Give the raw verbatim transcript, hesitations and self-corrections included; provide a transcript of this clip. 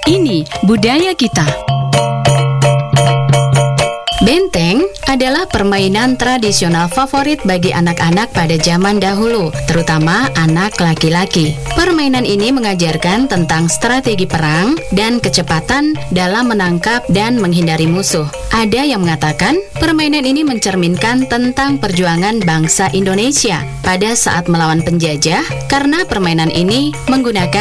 Ini budaya kita. Benteng adalah permainan tradisional favorit bagi anak-anak pada zaman dahulu, terutama anak laki-laki. Permainan ini mengajarkan tentang strategi perang dan kecepatan dalam menangkap dan menghindari musuh. Ada yang mengatakan permainan ini mencerminkan tentang perjuangan bangsa Indonesia pada saat melawan penjajah, karena permainan ini menggunakan